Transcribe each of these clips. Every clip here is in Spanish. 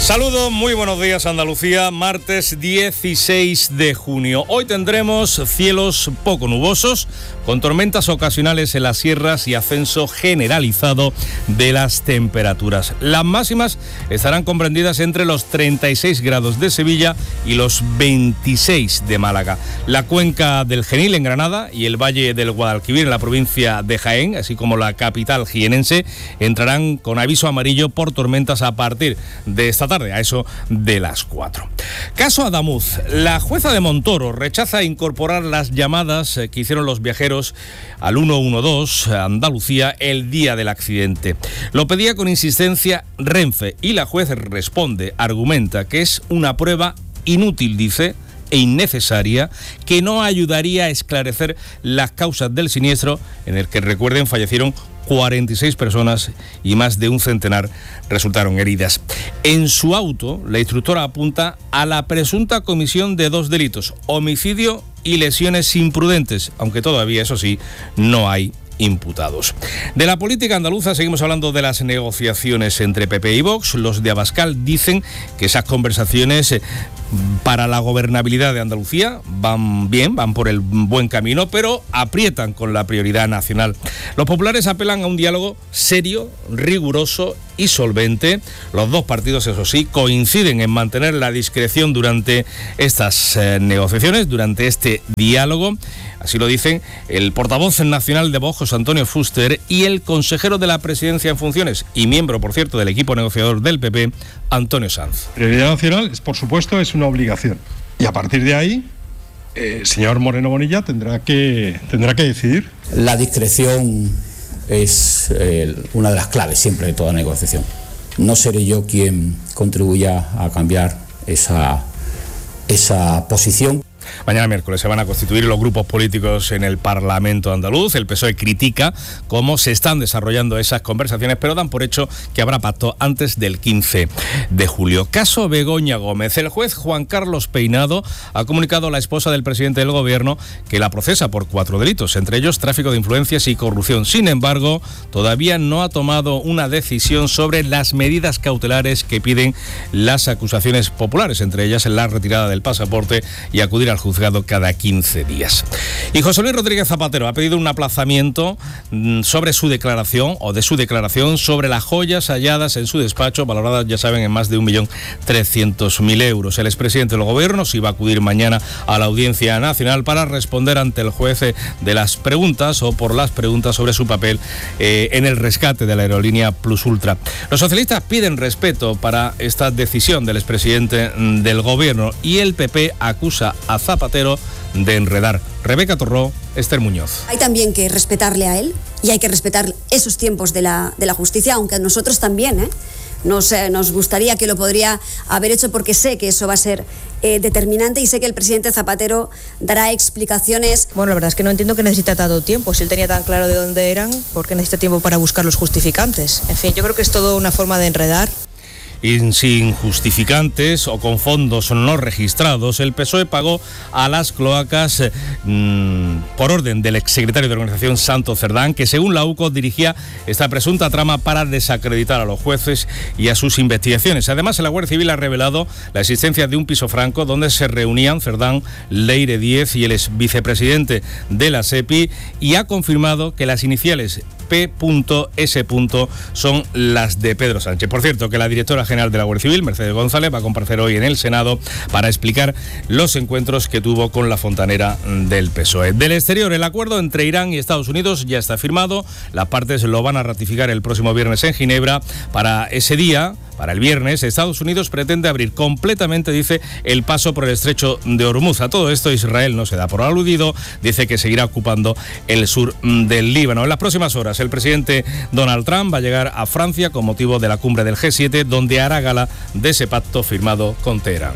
Saludos, muy buenos días Andalucía, martes 16 de junio. Hoy tendremos cielos poco nubosos, con tormentas ocasionales en las sierras y ascenso generalizado de las temperaturas. Las máximas estarán comprendidas entre los 36 grados de Sevilla y los 26 de Málaga. La cuenca del Genil en Granada y el valle del Guadalquivir en la provincia de Jaén, así como la capital jienense, entrarán con aviso amarillo por tormentas a partir de esta tarde, a eso de las 4. Caso Adamuz. La jueza de Montoro rechaza incorporar las llamadas que hicieron los viajeros al 112 Andalucía el día del accidente. Lo pedía con insistencia Renfe y la juez responde, argumenta que es una prueba inútil, dice, e innecesaria, que no ayudaría a esclarecer las causas del siniestro en el que, recuerden, fallecieron 46 personas y más de un centenar resultaron heridas. En su auto, la instructora apunta a la presunta comisión de 2 delitos, homicidio y lesiones imprudentes, aunque todavía, eso sí, no hay imputados. De la política andaluza seguimos hablando de las negociaciones entre PP y Vox. Los de Abascal dicen que esas conversaciones para la gobernabilidad de Andalucía van bien, van por el buen camino, pero aprietan con la prioridad nacional. Los populares apelan a un diálogo serio, riguroso y solvente. Los dos partidos, eso sí, coinciden en mantener la discreción durante estas negociaciones, durante este diálogo. Así lo dicen el portavoz nacional de Vox, José Antonio Fuster, y el consejero de la presidencia en funciones y miembro, por cierto, del equipo negociador del PP, Antonio Sanz. Prioridad nacional, por supuesto, es una obligación. Y a partir de ahí, el señor Moreno Bonilla tendrá que decidir. La discreción es una de las claves siempre de toda negociación. No seré yo quien contribuya a cambiar esa posición. Mañana miércoles se van a constituir los grupos políticos en el Parlamento andaluz. El PSOE critica cómo se están desarrollando esas conversaciones, pero dan por hecho que habrá pacto antes del 15 de julio. Caso Begoña Gómez. El juez Juan Carlos Peinado ha comunicado a la esposa del presidente del gobierno que la procesa por 4 delitos, entre ellos tráfico de influencias y corrupción. Sin embargo, todavía no ha tomado una decisión sobre las medidas cautelares que piden las acusaciones populares, entre ellas la retirada del pasaporte y acudir al juzgado cada 15 días. Y José Luis Rodríguez Zapatero ha pedido un aplazamiento sobre su declaración sobre las joyas halladas en su despacho, valoradas, ya saben, en más de 1.300.000 euros. El expresidente del gobierno se iba a acudir mañana a la Audiencia Nacional para responder ante el juez de las preguntas o por las preguntas sobre su papel en el rescate de la aerolínea Plus Ultra. Los socialistas piden respeto para esta decisión del expresidente del gobierno y el PP acusa a Zapatero de enredar. Rebeca Torró, Esther Muñoz. Hay también que respetarle a él y hay que respetar esos tiempos de la justicia, aunque a nosotros también, nos gustaría que lo podría haber hecho, porque sé que eso va a ser determinante y sé que el presidente Zapatero dará explicaciones. Bueno, la verdad es que no entiendo que necesita tanto tiempo. Si él tenía tan claro de dónde eran, ¿por qué necesita tiempo para buscar los justificantes? En fin, yo creo que es todo una forma de enredar. Y sin justificantes o con fondos no registrados, el PSOE pagó a las cloacas por orden del exsecretario de Organización Santo Cerdán, que según la UCO dirigía esta presunta trama para desacreditar a los jueces y a sus investigaciones. Además, la Guardia Civil ha revelado la existencia de un piso franco donde se reunían Cerdán, Leire Díez y el ex vicepresidente de la SEPI, y ha confirmado que las iniciales P.S. son las de Pedro Sánchez. Por cierto, que la directora general de la Guardia Civil, Mercedes González, va a comparecer hoy en el Senado para explicar los encuentros que tuvo con la fontanera del PSOE. Del exterior, el acuerdo entre Irán y Estados Unidos ya está firmado. Las partes lo van a ratificar el próximo viernes en Ginebra. Para ese día, para el viernes, Estados Unidos pretende abrir completamente, dice, el paso por el estrecho de Hormuz. A todo esto, Israel no se da por aludido, dice que seguirá ocupando el sur del Líbano. En las próximas horas, el presidente Donald Trump va a llegar a Francia con motivo de la cumbre del G7, donde hará gala de ese pacto firmado con Teherán.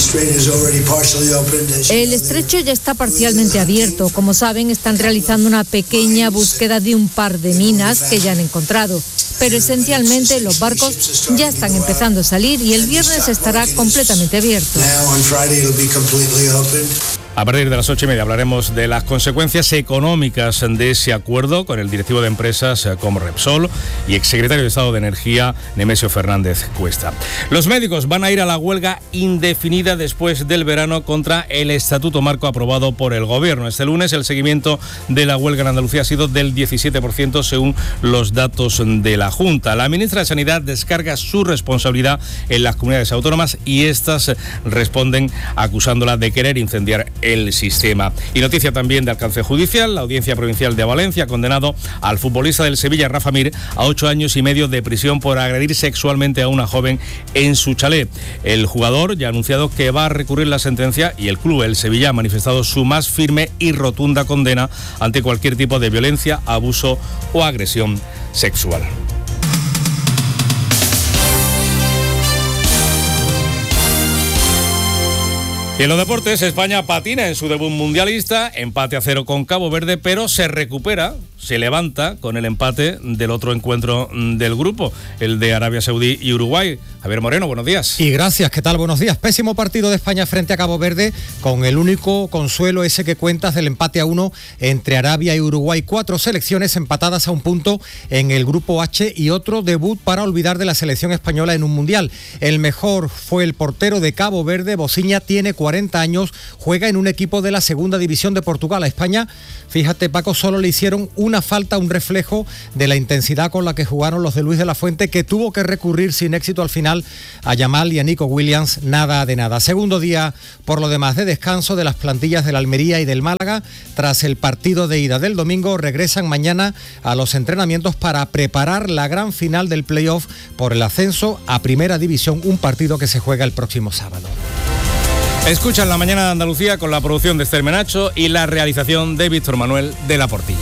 El estrecho ya está parcialmente abierto. Como saben, están realizando una pequeña búsqueda de un par de minas que ya han encontrado. Pero esencialmente los barcos ya están empezando a salir y el viernes estará completamente abierto. A partir de las 8:30 hablaremos de las consecuencias económicas de ese acuerdo con el directivo de empresas como Repsol y exsecretario de Estado de Energía, Nemesio Fernández Cuesta. Los médicos van a ir a la huelga indefinida después del verano contra el Estatuto Marco aprobado por el Gobierno. Este lunes el seguimiento de la huelga en Andalucía ha sido del 17% según los datos de la Junta. La ministra de Sanidad descarga su responsabilidad en las comunidades autónomas y estas responden acusándola de querer incendiar el sistema. Y noticia también de alcance judicial: la Audiencia Provincial de Valencia ha condenado al futbolista del Sevilla, Rafa Mir, a 8 años y medio de prisión por agredir sexualmente a una joven en su chalet. El jugador ya ha anunciado que va a recurrir la sentencia y el club, el Sevilla, ha manifestado su más firme y rotunda condena ante cualquier tipo de violencia, abuso o agresión sexual. Y en los deportes, España patina en su debut mundialista, empate a 0 con Cabo Verde, pero se recupera, se levanta con el empate del otro encuentro del grupo, el de Arabia Saudí y Uruguay. Javier Moreno, buenos días. Y gracias, ¿qué tal? Buenos días. Pésimo partido de España frente a Cabo Verde, con el único consuelo ese que cuentas del empate a 1 entre Arabia y Uruguay. 4 selecciones empatadas a un punto en el grupo H y otro debut para olvidar de la selección española en un mundial. El mejor fue el portero de Cabo Verde, Bociña, tiene 40 años, juega en un equipo de la segunda división de Portugal. A España, fíjate, Paco, solo le hicieron una falta, un reflejo de la intensidad con la que jugaron los de Luis de la Fuente, que tuvo que recurrir sin éxito al final a Yamal y a Nico Williams. Nada de nada. Segundo día, por lo demás, de descanso de las plantillas del Almería y del Málaga. Tras el partido de ida del domingo, regresan mañana a los entrenamientos para preparar la gran final del playoff por el ascenso a Primera División, un partido que se juega el próximo sábado. Escuchan La Mañana de Andalucía con la producción de Esther Menacho y la realización de Víctor Manuel de la Portilla.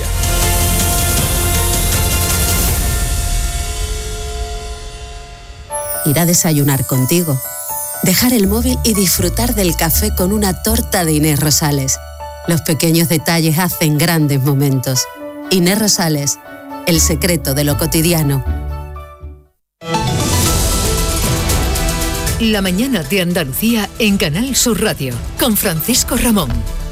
Ir a desayunar contigo, dejar el móvil y disfrutar del café con una torta de Inés Rosales. Los pequeños detalles hacen grandes momentos. Inés Rosales, el secreto de lo cotidiano. La Mañana de Andalucía en Canal Sur Radio, con Francisco Ramón.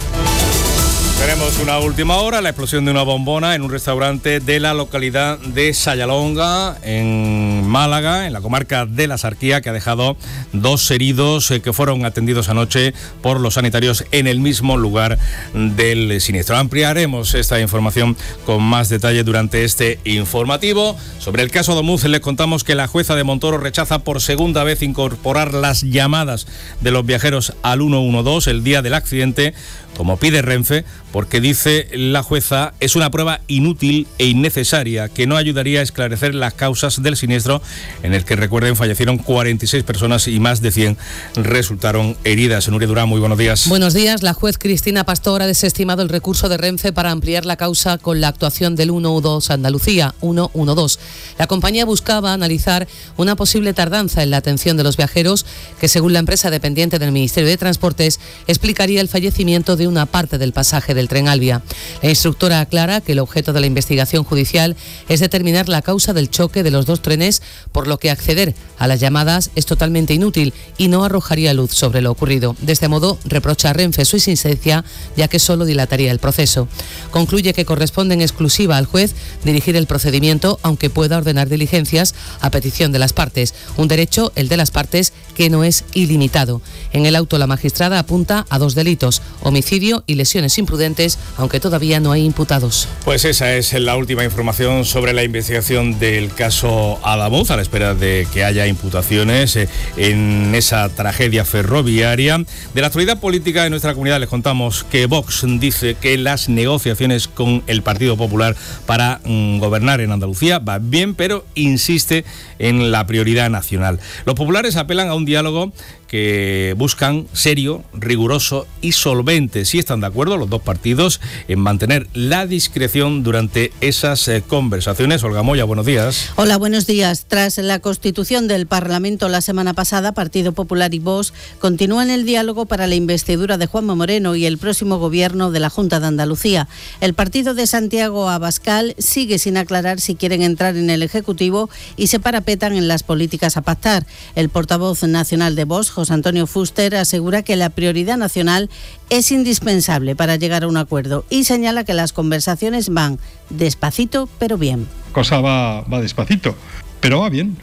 Tenemos una última hora, la explosión de una bombona en un restaurante de la localidad de Sayalonga, en Málaga, en la comarca de la Sarquía, que ha dejado 2 heridos que fueron atendidos anoche por los sanitarios en el mismo lugar del siniestro. Ampliaremos esta información con más detalle durante este informativo. Sobre el caso Domuz, les contamos que la jueza de Montoro rechaza por segunda vez incorporar las llamadas de los viajeros al 112 el día del accidente, como pide Renfe, porque dice la jueza es una prueba inútil e innecesaria que no ayudaría a esclarecer las causas del siniestro, en el que, recuerden, fallecieron 46 personas y más de 100 resultaron heridas. Nuria Durán, muy buenos días. Buenos días. La juez Cristina Pastor ha desestimado el recurso de Renfe para ampliar la causa con la actuación del 112 Andalucía, 112. La compañía buscaba analizar una posible tardanza en la atención de los viajeros, que según la empresa dependiente del Ministerio de Transportes explicaría el fallecimiento de una parte del pasaje del tren Albia. La instructora aclara que el objeto de la investigación judicial es determinar la causa del choque de los 2 trenes, por lo que acceder a las llamadas es totalmente inútil y no arrojaría luz sobre lo ocurrido. De este modo, reprocha a Renfe su insistencia, ya que solo dilataría el proceso. Concluye que corresponde en exclusiva al juez dirigir el procedimiento, aunque pueda ordenar diligencias a petición de las partes. Un derecho, el de las partes, que no es ilimitado. En el auto, la magistrada apunta a 2 delitos: homicidio y lesiones imprudentes, aunque todavía no hay imputados. Pues esa es la última información sobre la investigación del caso Adamuz, a la espera de que haya imputaciones en esa tragedia ferroviaria. De la actualidad política de nuestra comunidad les contamos que Vox dice que las negociaciones con el Partido Popular para gobernar en Andalucía van bien, pero insiste en la prioridad nacional. Los populares apelan a un diálogo que buscan serio, riguroso y solvente. Sí están de acuerdo los 2 partidos en mantener la discreción durante esas conversaciones. Olga Moya, buenos días. Hola, buenos días. Tras la constitución del Parlamento la semana pasada, Partido Popular y Vox continúan el diálogo para la investidura de Juanma Moreno y el próximo gobierno de la Junta de Andalucía. El partido de Santiago Abascal sigue sin aclarar si quieren entrar en el Ejecutivo y se parapetan en las políticas a pactar. El portavoz nacional de Vox, José Antonio Fuster, asegura que la prioridad nacional es indispensable para llegar a un acuerdo y señala que las conversaciones van despacito pero bien. Cosa va despacito, pero va bien.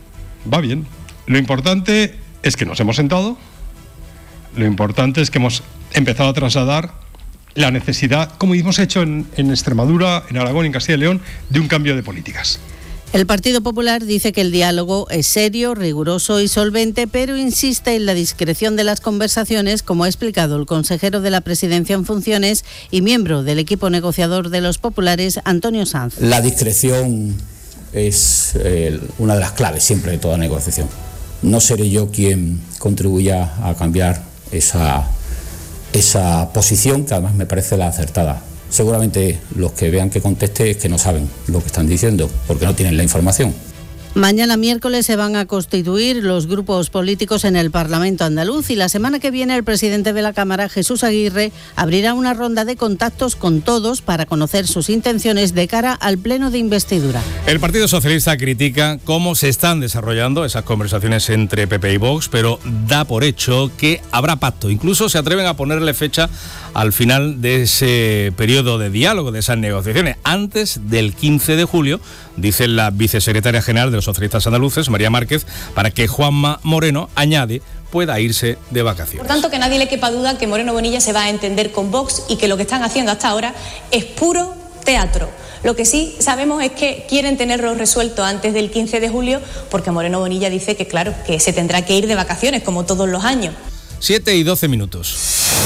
Lo importante es que nos hemos sentado, lo importante es que hemos empezado a trasladar la necesidad, como hemos hecho en Extremadura, en Aragón y en Castilla y León, de un cambio de políticas. El Partido Popular dice que el diálogo es serio, riguroso y solvente, pero insiste en la discreción de las conversaciones, como ha explicado el consejero de la Presidencia en funciones y miembro del equipo negociador de los populares, Antonio Sanz. La discreción es una de las claves siempre de toda negociación. No seré yo quien contribuya a cambiar esa posición, que además me parece la acertada. Seguramente los que vean que conteste es que no saben lo que están diciendo, porque no tienen la información. Mañana miércoles se van a constituir los grupos políticos en el Parlamento andaluz y la semana que viene el presidente de la Cámara, Jesús Aguirre, abrirá una ronda de contactos con todos para conocer sus intenciones de cara al pleno de investidura. El Partido Socialista critica cómo se están desarrollando esas conversaciones entre PP y Vox, pero da por hecho que habrá pacto. Incluso se atreven a ponerle fecha al final de ese periodo de diálogo, de esas negociaciones, antes del 15 de julio, dice la vicesecretaria general de los socialistas andaluces, María Márquez, para que Juanma Moreno, añade, pueda irse de vacaciones. Por tanto, que nadie le quepa duda que Moreno Bonilla se va a entender con Vox y que lo que están haciendo hasta ahora es puro teatro. Lo que sí sabemos es que quieren tenerlo resuelto antes del 15 de julio porque Moreno Bonilla dice que, claro, que se tendrá que ir de vacaciones como todos los años. 7:12.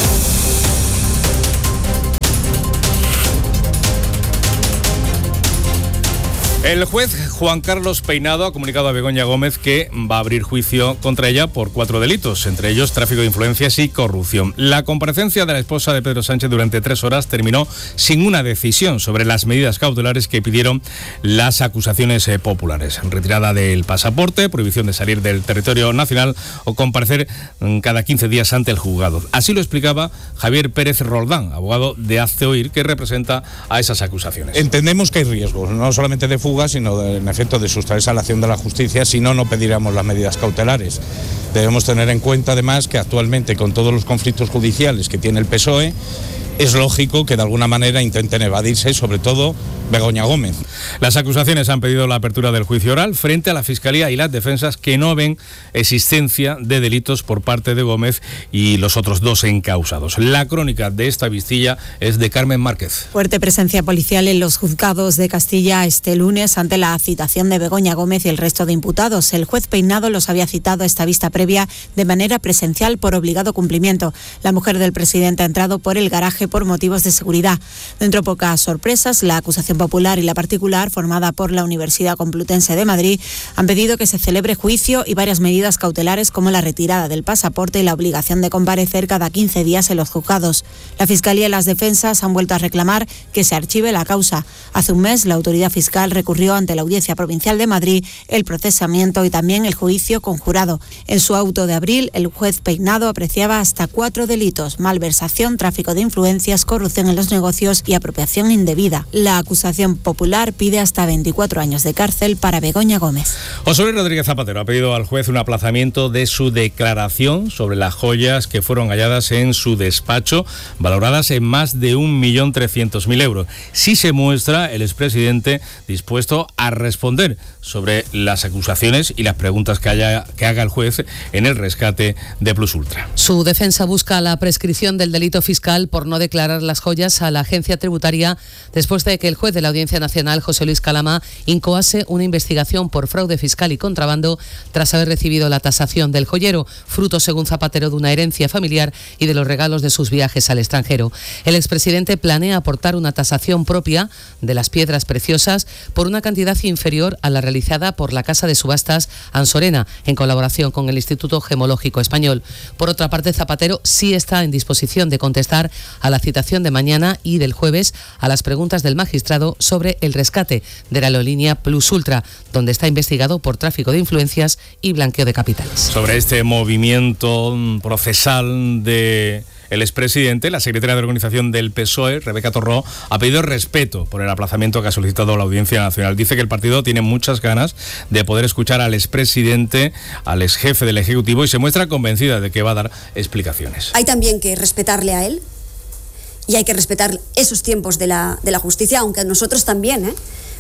El juez Juan Carlos Peinado ha comunicado a Begoña Gómez que va a abrir juicio contra ella por 4 delitos, entre ellos tráfico de influencias y corrupción. La comparecencia de la esposa de Pedro Sánchez durante 3 horas terminó sin una decisión sobre las medidas cautelares que pidieron las acusaciones populares. Retirada del pasaporte, prohibición de salir del territorio nacional o comparecer cada 15 días ante el juzgado. Así lo explicaba Javier Pérez Roldán, abogado de Hazte Oír, que representa a esas acusaciones. Entendemos que hay riesgos, no solamente de fuga, sino en efecto de sustraerse a la acción de la justicia, si no pediríamos las medidas cautelares. Debemos tener en cuenta además que actualmente, con todos los conflictos judiciales que tiene el PSOE, es lógico que de alguna manera intenten evadirse, sobre todo Begoña Gómez. Las acusaciones han pedido la apertura del juicio oral frente a la Fiscalía y las defensas, que no ven existencia de delitos por parte de Gómez y los otros 2 encausados. La crónica de esta vistilla es de Carmen Márquez. Fuerte presencia policial en los juzgados de Castilla este lunes ante la citación de Begoña Gómez y el resto de imputados. El juez Peinado los había citado a esta vista previa de manera presencial por obligado cumplimiento. La mujer del presidente ha entrado por el garaje por motivos de seguridad. Dentro pocas sorpresas, la acusación popular y la particular, formada por la Universidad Complutense de Madrid, han pedido que se celebre juicio y varias medidas cautelares como la retirada del pasaporte y la obligación de comparecer cada 15 días en los juzgados. La Fiscalía y las defensas han vuelto a reclamar que se archive la causa. Hace un mes, la autoridad fiscal recurrió ante la Audiencia Provincial de Madrid el procesamiento y también el juicio conjurado. En su auto de abril, el juez Peinado apreciaba hasta 4 delitos: malversación, tráfico de influencias, corrupción en los negocios y apropiación indebida. La acusación popular pide hasta 24 años de cárcel para Begoña Gómez. José Luis Rodríguez Zapatero ha pedido al juez un aplazamiento de su declaración sobre las joyas que fueron halladas en su despacho, valoradas en más de 1.300.000 euros. Si se muestra el expresidente dispuesto a responder sobre las acusaciones y las preguntas que haga el juez en el rescate de Plus Ultra. Su defensa busca la prescripción del delito fiscal por no declarar las joyas a la agencia tributaria después de que el juez de la Audiencia Nacional, José Luis Calama, incoase una investigación por fraude fiscal y contrabando tras haber recibido la tasación del joyero, fruto, según Zapatero, de una herencia familiar y de los regalos de sus viajes al extranjero. El expresidente planea aportar una tasación propia de las piedras preciosas por una cantidad inferior a la realizada por la casa de subastas Ansorena, en colaboración con el Instituto Instituto Gemológico Español. Por otra parte, Zapatero sí está en disposición de contestar a la citación de mañana y del jueves a las preguntas del magistrado sobre el rescate de la aerolínea Plus Ultra, donde está investigado por tráfico de influencias y blanqueo de capitales. Sobre este movimiento procesal de el expresidente, la secretaria de Organización del PSOE, Rebeca Torró, ha pedido respeto por el aplazamiento que ha solicitado la Audiencia Nacional. Dice que el partido tiene muchas ganas de poder escuchar al expresidente, al exjefe del Ejecutivo, y se muestra convencida de que va a dar explicaciones. Hay también que respetarle a él y hay que respetar esos tiempos de la justicia, aunque a nosotros también,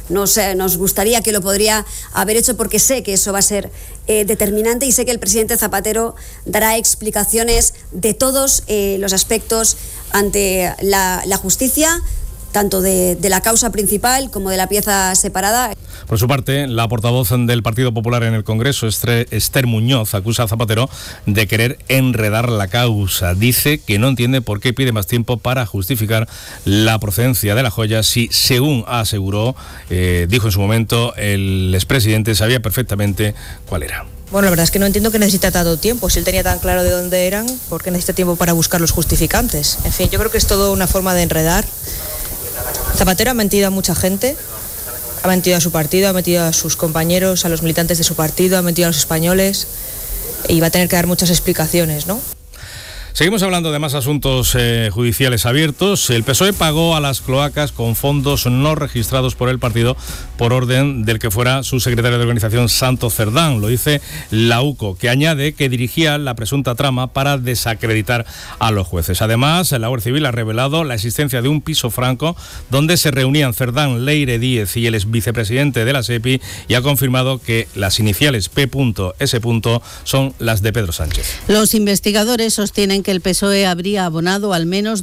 nos gustaría que lo podría haber hecho, porque sé que eso va a ser determinante y sé que el presidente Zapatero dará explicaciones de todos los aspectos ante la justicia, tanto de la causa principal como de la pieza separada. Por su parte, la portavoz del Partido Popular en el Congreso, Esther Muñoz, acusa a Zapatero de querer enredar la causa. Dice que no entiende por qué pide más tiempo para justificar la procedencia de la joya si, según aseguró, dijo en su momento, el expresidente sabía perfectamente cuál era. Bueno, la verdad es que no entiendo que necesita tanto tiempo. Si él tenía tan claro de dónde eran, ¿por qué necesita tiempo para buscar los justificantes? En fin, yo creo que es todo una forma de enredar. Zapatero ha mentido a mucha gente, ha mentido a su partido, ha mentido a sus compañeros, a los militantes de su partido, ha mentido a los españoles, y va a tener que dar muchas explicaciones, ¿no? Seguimos hablando de más asuntos judiciales abiertos. El PSOE pagó a las cloacas con fondos no registrados por el partido por orden del que fuera su secretario de organización, Santos Cerdán. Lo dice la UCO, que añade que dirigía la presunta trama para desacreditar a los jueces. Además, la Guardia Civil ha revelado la existencia de un piso franco donde se reunían Cerdán, Leire Díez y el exvicepresidente de la SEPI, y ha confirmado que las iniciales P.S. son las de Pedro Sánchez. Los investigadores sostienen que el PSOE habría abonado al menos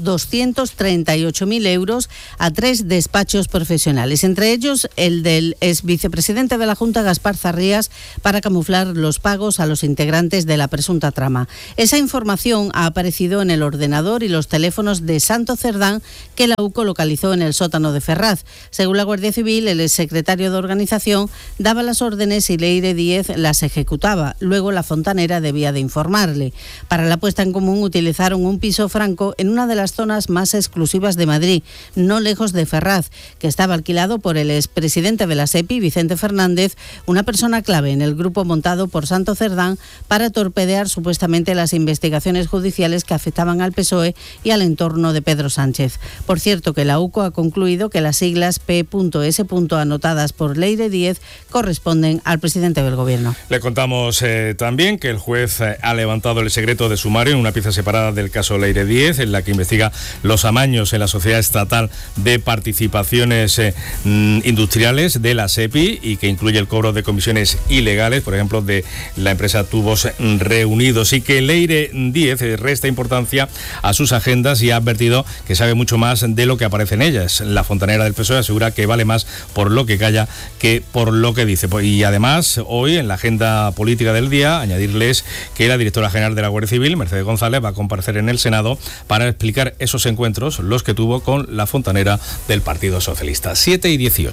238.000 euros a 3 despachos profesionales, entre ellos el del exvicepresidente de la Junta, Gaspar Zarrías, para camuflar los pagos a los integrantes de la presunta trama. Esa información ha aparecido en el ordenador y los teléfonos de Santos Cerdán, que la UCO localizó en el sótano de Ferraz. Según la Guardia Civil, el exsecretario de organización daba las órdenes y Leire Díez las ejecutaba. Luego la fontanera debía de informarle. Para la puesta en común utilizaron un piso franco en una de las zonas más exclusivas de Madrid, no lejos de Ferraz, que estaba alquilado por el expresidente de la SEPI, Vicente Fernández, una persona clave en el grupo montado por Santos Cerdán para torpedear supuestamente las investigaciones judiciales que afectaban al PSOE y al entorno de Pedro Sánchez. Por cierto, que la UCO ha concluido que las siglas P.S. anotadas por Leire Díez corresponden al presidente del Gobierno. Le contamos también que el juez ha levantado el secreto de sumario en una pieza separada del caso Leire Díez, en la que investiga los amaños en la Sociedad Estatal de Participaciones Industriales de la SEPI, y que incluye el cobro de comisiones ilegales, por ejemplo, de la empresa Tubos Reunidos, y que Leire Díez resta importancia a sus agendas y ha advertido que sabe mucho más de lo que aparece en ellas. La fontanera del PSOE asegura que vale más por lo que calla que por lo que dice. Y además, hoy en la agenda política del día, añadirles que la directora general de la Guardia Civil, Mercedes González, va a comparecer en el Senado para explicar esos encuentros, los que tuvo con la fontanera del Partido Socialista. 7:18.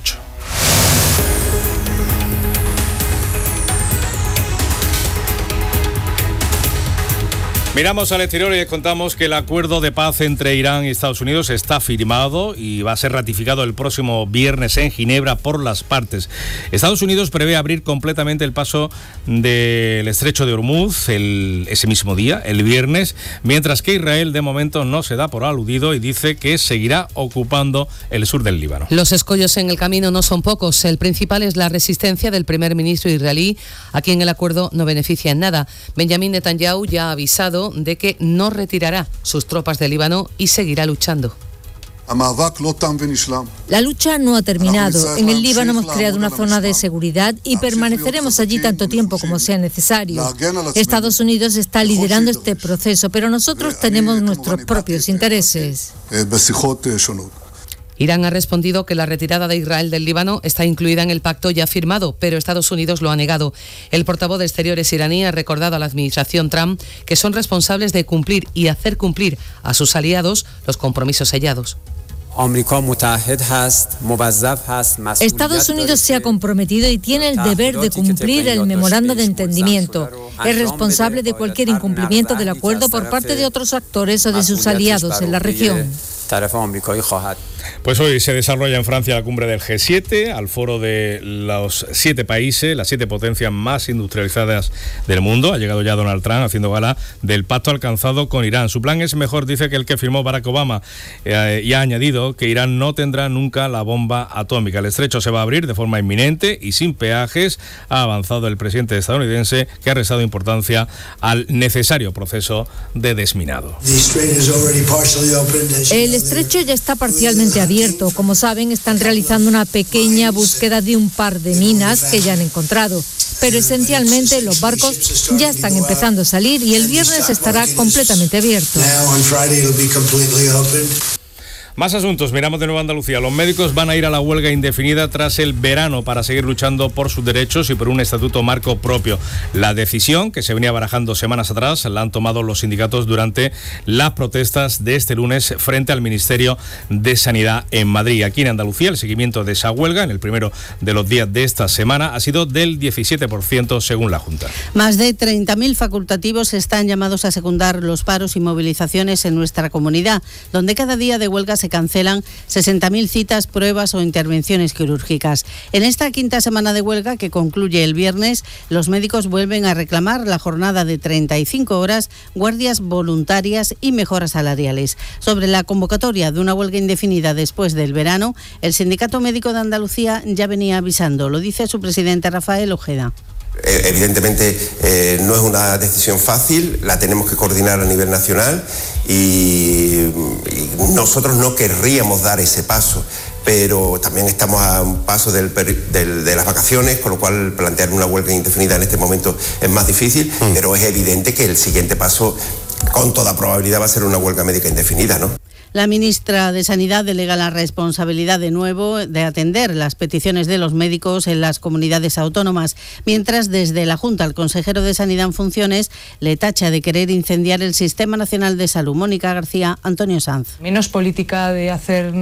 Miramos al exterior y les contamos que el acuerdo de paz entre Irán y Estados Unidos está firmado y va a ser ratificado el próximo viernes en Ginebra por las partes. Estados Unidos prevé abrir completamente el paso del estrecho de Hormuz ese mismo día, el viernes, mientras que Israel de momento no se da por aludido y dice que seguirá ocupando el sur del Líbano. Los escollos en el camino no son pocos. El principal es la resistencia del primer ministro israelí, a quien el acuerdo no beneficia en nada. Benjamín Netanyahu ya ha avisado de que no retirará sus tropas del Líbano y seguirá luchando. La lucha no ha terminado. En el Líbano hemos creado una zona de seguridad y permaneceremos allí tanto tiempo como sea necesario. Estados Unidos está liderando este proceso, pero nosotros tenemos nuestros propios intereses. Irán ha respondido que la retirada de Israel del Líbano está incluida en el pacto ya firmado, pero Estados Unidos lo ha negado. El portavoz de Exteriores iraní ha recordado a la administración Trump que son responsables de cumplir y hacer cumplir a sus aliados los compromisos sellados. Estados Unidos se ha comprometido y tiene el deber de cumplir el memorando de entendimiento. es responsable de cualquier incumplimiento del acuerdo por parte de otros actores o de sus aliados en la región. Pues hoy se desarrolla en Francia la cumbre del G7, al foro de los 7 países, las 7 potencias más industrializadas del mundo. Ha llegado ya Donald Trump haciendo gala del pacto alcanzado con Irán. Su plan es mejor, dice, que el que firmó Barack Obama, y ha añadido que Irán no tendrá nunca la bomba atómica. El estrecho se va a abrir de forma inminente y sin peajes, ha avanzado el presidente estadounidense, que ha restado importancia al necesario proceso de desminado. El estrecho ya está parcialmente abierto. Como saben, están realizando una pequeña búsqueda de un par de minas que ya han encontrado. Pero esencialmente los barcos ya están empezando a salir y el viernes estará completamente abierto. Más asuntos, miramos de nuevo a Andalucía. Los médicos van a ir a la huelga indefinida tras el verano para seguir luchando por sus derechos y por un estatuto marco propio. La decisión, que se venía barajando semanas atrás, la han tomado los sindicatos durante las protestas de este lunes frente al Ministerio de Sanidad en Madrid. Aquí en Andalucía, el seguimiento de esa huelga en el primero de los días de esta semana ha sido del 17% según la Junta. Más de 30.000 facultativos están llamados a secundar los paros y movilizaciones en nuestra comunidad, donde cada día de huelga se cancelan 60.000 citas, pruebas o intervenciones quirúrgicas. En esta quinta semana de huelga, que concluye el viernes, los médicos vuelven a reclamar la jornada de 35 horas, guardias voluntarias y mejoras salariales. Sobre la convocatoria de una huelga indefinida después del verano, el Sindicato Médico de Andalucía ya venía avisando. Lo dice su presidente Rafael Ojeda. Evidentemente no es una decisión fácil, la tenemos que coordinar a nivel nacional y nosotros no querríamos dar ese paso, pero también estamos a un paso de las vacaciones, con lo cual plantear una huelga indefinida en este momento es más difícil, pero es evidente que el siguiente paso con toda probabilidad va a ser una huelga médica indefinida, ¿no? La ministra de Sanidad delega la responsabilidad de nuevo de atender las peticiones de los médicos en las comunidades autónomas, mientras desde la Junta el consejero de Sanidad en funciones le tacha de querer incendiar el Sistema Nacional de Salud. Mónica García, Antonio Sanz. Menos política de hacer